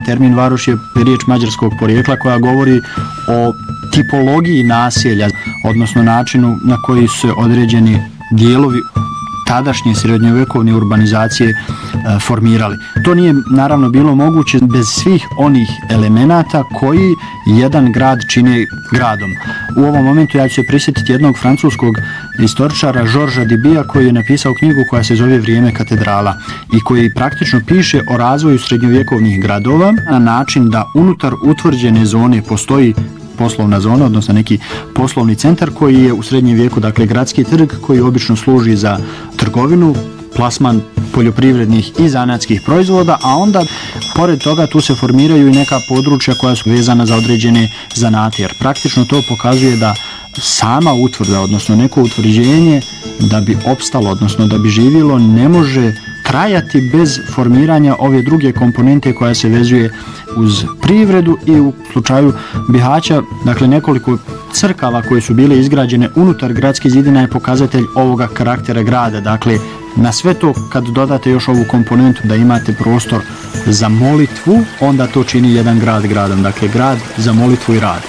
Termin varoš je riječ mađarskog porijekla koja govori o tipologiji naselja, odnosno načinu na koji su se određeni dijelovi tadašnje srednjovjekovne urbanizacije formirali. To nije naravno bilo moguće bez svih onih elemenata koji jedan grad čine gradom. U ovom momentu ja ću se prisjetiti jednog francuskog istoričara Georgesa Dibija koji je napisao knjigu koja se zove Vrijeme katedrala i koji praktično piše o razvoju srednjovjekovnih gradova na način da unutar utvrđene zone postoji poslovna zona, odnosno neki poslovni centar koji je u srednjem vijeku, dakle gradski trg koji obično služi za trgovinu, plasman poljoprivrednih i zanatskih proizvoda, a onda pored toga tu se formiraju i neka područja koja su vezana za određene zanate, jer praktično to pokazuje da sama utvrda, odnosno neko utvrđenje da bi opstalo, odnosno da bi živjelo, ne može trajati bez formiranja ove druge komponente koja se vezuje uz privredu i u slučaju Bihaća, dakle nekoliko crkava koje su bile izgrađene unutar gradskih zidina je pokazatelj ovoga karaktera grada. Dakle, na sve to kad dodate još ovu komponentu da imate prostor za molitvu, onda to čini jedan grad gradom. Dakle, grad za molitvu i rad.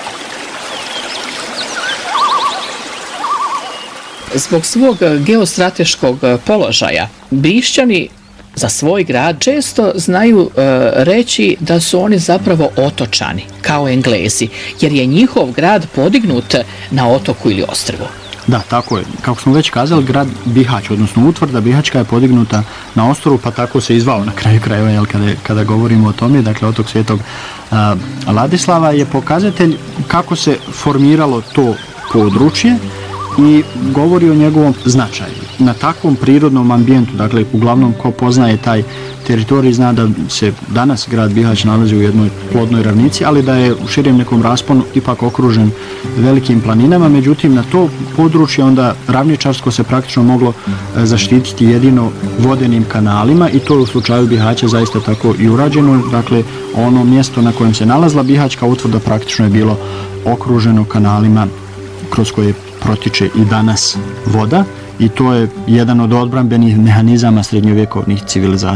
Zbog svog geostrateškog položaja, Bišćani za svoj grad često znaju reći da su oni zapravo otočani, kao Englezi, jer je njihov grad podignut na otoku ili ostrvu. Da, tako je. Kako smo već kazali, grad Bihać, odnosno utvrda Bihaćka je podignuta na ostrvu, pa tako se i zvao na kraju krajeva, kada govorimo o tome, dakle otok Svetog Ladislava je pokazatelj kako se formiralo to područje i govori o njegovom značaju. Na takvom prirodnom ambijentu, dakle uglavnom ko poznaje taj teritorij zna da se danas grad Bihać nalazi u jednoj plodnoj ravnici, ali da je u širem nekom rasponu ipak okružen velikim planinama, međutim na to područje onda ravničarsko se praktično moglo zaštititi jedino vodenim kanalima i to je u slučaju Bihaća zaista tako i urađeno. Dakle, ono mjesto na kojem se nalazila Bihaćka utvrda praktično je bilo okruženo kanalima kroz koje protiče i danas voda i to je jedan od odbrambenih mehanizama srednjovjekovnih civilizacija.